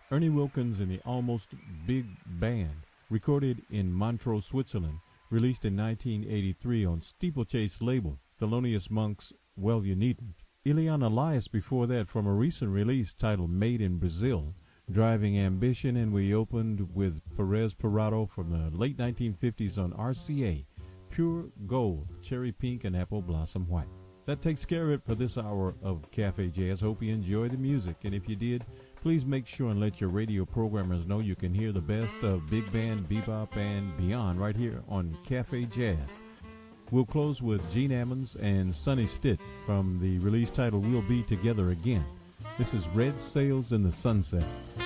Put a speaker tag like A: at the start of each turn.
A: Ernie Wilkins and the Almost Big Band, recorded in Montreux, Switzerland, released in 1983 on Steeplechase label, Thelonious Monk's Well You Needn't. Ileana Elias before that from a recent release titled Made in Brazil, Driving Ambition, and we opened with Perez Parado from the late 1950s on RCA, Pure Gold, Cherry Pink and Apple Blossom White. That takes care of it for this hour of Cafe Jazz. Hope you enjoyed the music, and if you did, please make sure and let your radio programmers know you can hear the best of big band, bebop, and beyond right here on Cafe Jazz. We'll close with Gene Ammons and Sonny Stitt from the release title We'll Be Together Again. This is Red Sails in the Sunset.